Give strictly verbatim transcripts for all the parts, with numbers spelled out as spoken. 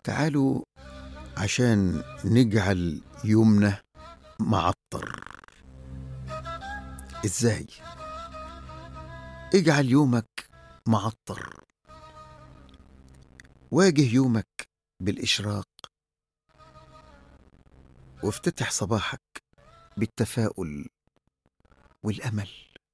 تعالوا عشان نجعل يومنا معطر. ازاي؟ اجعل يومك معطر. واجه يومك بالإشراق، وافتتح صباحك بالتفاؤل والأمل.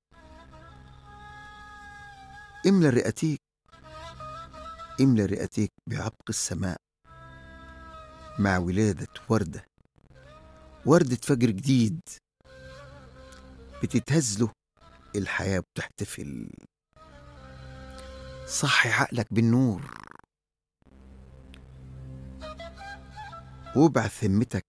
املى رئتيك املى رئتيك بعبق السماء مع ولادة وردة وردة فجر جديد بتتهز له الحياة بتحتفل. صحي عقلك بالنور، وابعث همتك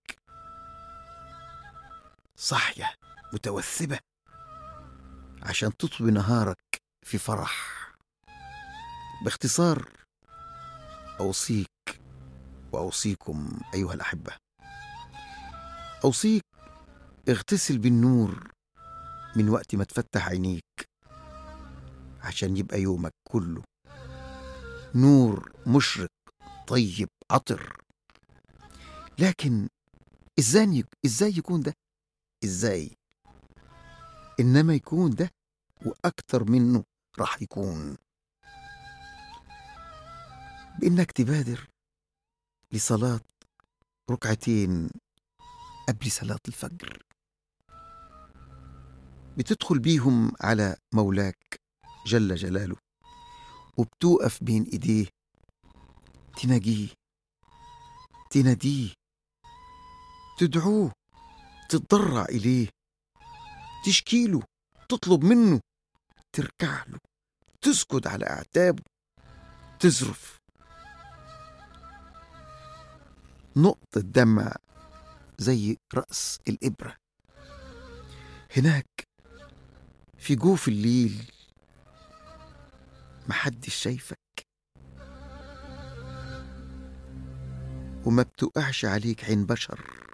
صحية متوثبة عشان تطوي نهارك في فرح. باختصار، أوصيك وأوصيكم أيها الأحبة، أوصيك اغتسل بالنور من وقت ما تفتح عينيك عشان يبقى يومك كله نور مشرق طيب عطر. لكن ازاي ازاي يكون ده؟ ازاي؟ انما يكون ده واكتر منه راح يكون بانك تبادر لصلاة ركعتين قبل صلاة الفجر، بتدخل بيهم على مولاك جل جلاله، وبتوقف بين ايديه تناجيه تناديه تدعوه، تتضرع إليه، تشكيله، تطلب منه، تركع له، تسجد على أعتابه، تزرف نقطة دمع زي رأس الإبرة هناك في جوف الليل. محدش شايفك وما بتوقعش عليك عين بشر،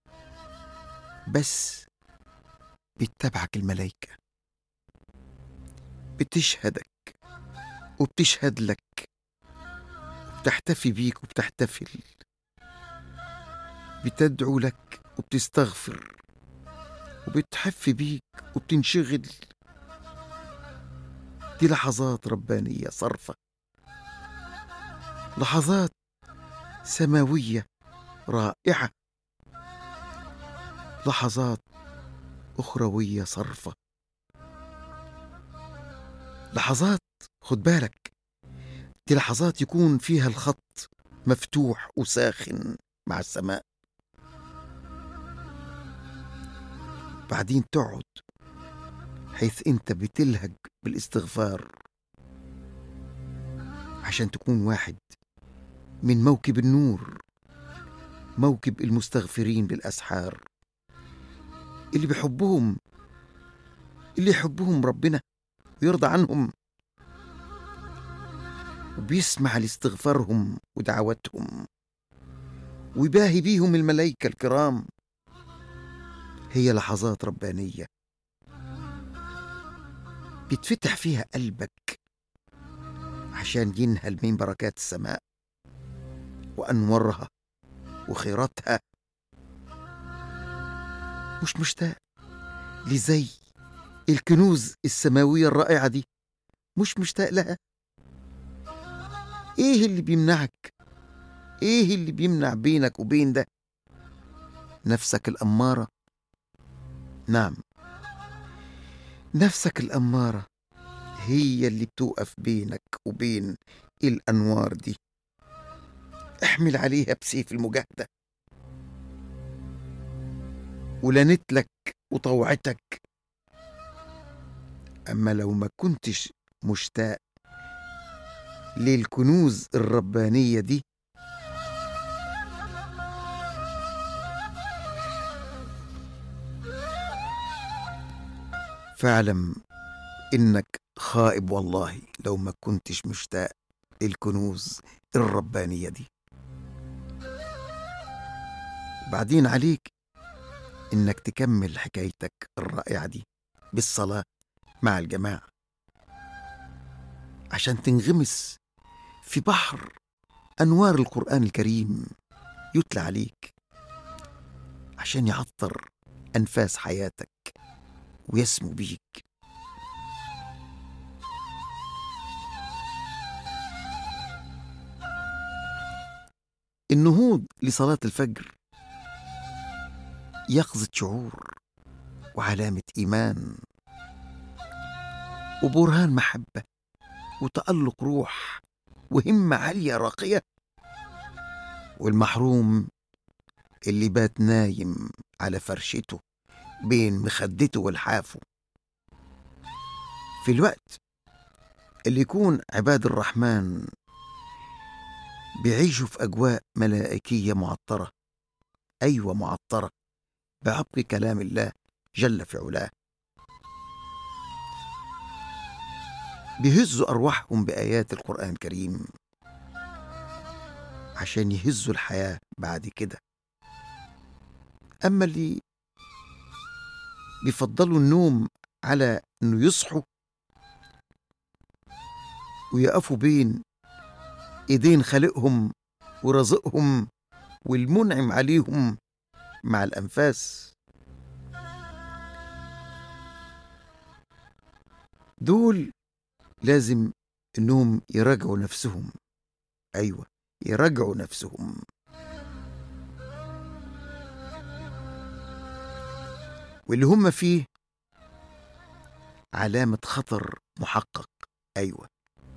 بس بتتابعك الملايكة، بتشهدك وبتشهد لك، وبتحتفي بيك وبتحتفل، بتدعو لك وبتستغفر، وبتحفي بيك وبتنشغل. دي لحظات ربانية صرفة، لحظات سماوية رائعة، لحظات أخروية صرفة، لحظات خد بالك، دي لحظات يكون فيها الخط مفتوح وساخن مع السماء. بعدين تقعد حيث انت بتلهج بالاستغفار عشان تكون واحد من موكب النور، موكب المستغفرين بالأسحار، اللي بيحبهم اللي يحبهم ربنا ويرضى عنهم، وبيسمع لاستغفارهم ودعواتهم، ويباهي بيهم الملائكة الكرام. هي لحظات ربانية بيتفتح فيها قلبك عشان ينهل من بركات السماء وأنورها وخيراتها. مش مشتاق لزي الكنوز السماوية الرائعة دي؟ مش مشتاق لها؟ ايه اللي بيمنعك؟ ايه اللي بيمنع بينك وبين ده؟ نفسك الأمارة. نعم، نفسك الأمارة هي اللي بتوقف بينك وبين الأنوار دي. احمل عليها بسيف المجاهدة، ولنت لك وطوعتك. أما لو ما كنتش مشتاق للكنوز الربانية دي، فاعلم إنك خائب والله لو ما كنتش مشتاق للكنوز الربانية دي. بعدين عليك إنك تكمل حكايتك الرائعة دي بالصلاة مع الجماعة عشان تنغمس في بحر أنوار القرآن الكريم يتلى عليك عشان يعطر أنفاس حياتك ويسمو بيك. النهوض لصلاة الفجر يقظة شعور وعلامة إيمان وبرهان محبة وتألق روح وهمة عالية راقية. والمحروم اللي بات نايم على فرشته بين مخدته والحافه، في الوقت اللي يكون عباد الرحمن بيعيشوا في أجواء ملائكية معطرة، أيوة معطرة بعبق كلام الله جل في علاه، بيهزوا أرواحهم بآيات القرآن الكريم عشان يهزوا الحياة بعد كده. أما اللي بيفضلوا النوم على أنه يصحوا ويقفوا بين إيدين خالقهم ورزقهم والمنعم عليهم مع الأنفاس، دول لازم إنهم يراجعوا نفسهم، أيوة يراجعوا نفسهم. واللي هم فيه علامة خطر محقق، أيوة،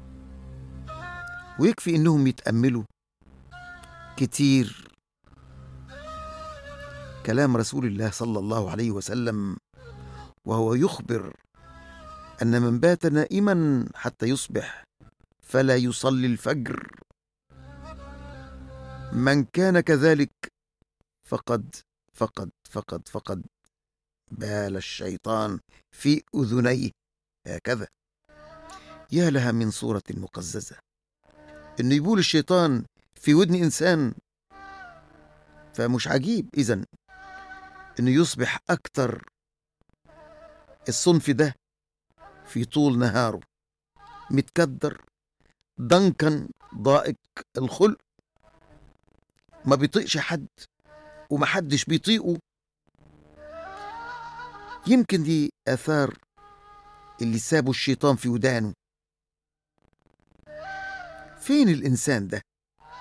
ويكفي إنهم يتأملوا كتير كلام رسول الله صلى الله عليه وسلم وهو يخبر أن من بات نائما حتى يصبح فلا يصلي الفجر، من كان كذلك فقد فقد فقد فقد بال الشيطان في أذنيه، هكذا. يا لها من صورة مقززة إنه يبول الشيطان في ودن إنسان، فمش عجيب إذن إنه يصبح أكتر الصنف ده في طول نهاره متكدر ضنكا ضائق الخلق، ما بيطيقش حد ومحدش بيطيقه. يمكن دي آثار اللي سابوا الشيطان في ودانه. فين الإنسان ده؟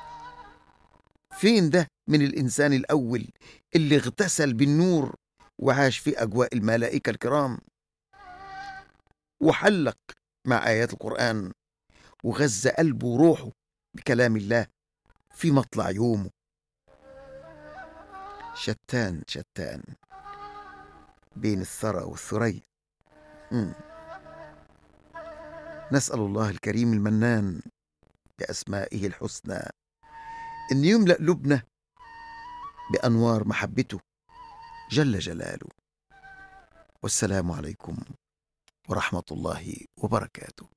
فين ده من الإنسان الأول اللي اغتسل بالنور وعاش في أجواء الملائكة الكرام وحلق مع آيات القرآن وغذى قلبه وروحه بكلام الله في مطلع يومه؟ شتان شتان بين الثرى والثريا. نسأل الله الكريم المنان بأسمائه الحسنى أن يملأ لبنا بأنوار محبته جل جلاله. والسلام عليكم ورحمة الله وبركاته.